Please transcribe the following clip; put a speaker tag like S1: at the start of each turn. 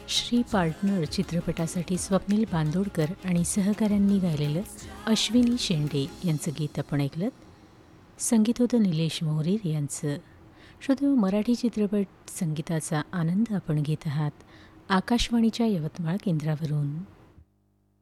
S1: Shri partner चित्रपटासाठी स्वप्नील बांदोडकर आणि सहकाऱ्यांनी गायलेलं अश्विनी शेंडे यांचं गीत आपण ऐकलं. संगीत होतं निलेश मोहरीर यांचं. श्रोते, मराठी चित्रपट संगीताचा आनंद आपण घेत आहात आकाशवाणीच्या यवतमाळ केंद्रावरून.